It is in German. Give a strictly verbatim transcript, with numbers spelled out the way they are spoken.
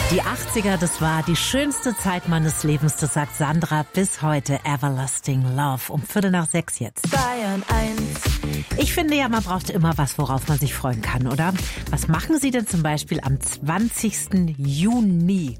Die achtziger, das war die schönste Zeit meines Lebens, das sagt Sandra bis heute. Everlasting Love. Um Viertel nach sechs jetzt. Bayern eins. Ich finde ja, man braucht immer was, worauf man sich freuen kann, oder? Was machen Sie denn zum Beispiel am zwanzigsten Juni?